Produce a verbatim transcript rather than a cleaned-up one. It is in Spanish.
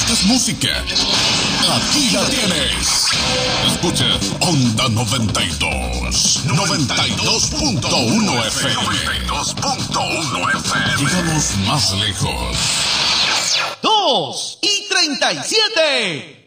buscas música, aquí la tienes. Escucha Onda noventa y dos. noventa y dos punto uno F M. noventa y dos punto uno F M. Llegamos más lejos. Dos y treinta y siete.